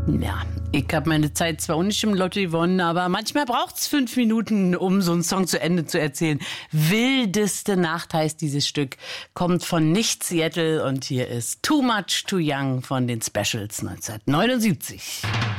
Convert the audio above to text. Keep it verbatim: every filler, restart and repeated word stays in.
Ja, ich habe meine Zeit zwar auch nicht im Lotto gewonnen, aber manchmal braucht es fünf Minuten, um so einen Song zu Ende zu erzählen. Wildeste Nacht heißt dieses Stück, kommt von Nicht Seattle und hier ist Too Much Too Young von den Specials neunzehnhundertneunundsiebzig.